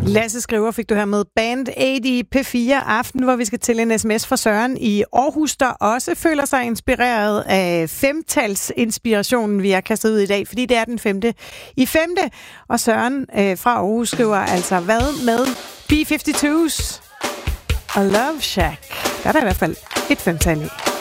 Lasse skriver, fik du her med Band 80 P4 Aften, hvor vi skal til en sms fra Søren i Aarhus, der også føler sig inspireret af femtalsinspirationen, vi har kastet ud i dag, fordi det er den 5. i 5. Og Søren fra Aarhus skriver altså, hvad med B-52's og Love Shack? Der er der i hvert fald et femtal i.